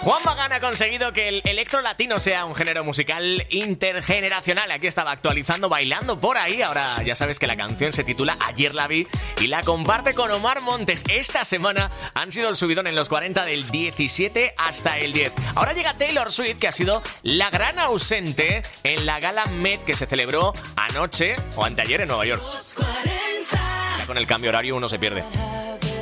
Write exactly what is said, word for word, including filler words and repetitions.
Juan Magán ha conseguido que el electro latino sea un género musical intergeneracional. Aquí estaba actualizando, bailando por ahí. Ahora ya sabes que la canción se titula Ayer la vi y la comparte con Omar Montes. Esta semana han sido el subidón en los cuarenta del diecisiete hasta el diez. Ahora llega Taylor Swift, que ha sido la gran ausente en la gala Met que se celebró anoche o anteayer en Nueva York. Ya con el cambio horario uno se pierde.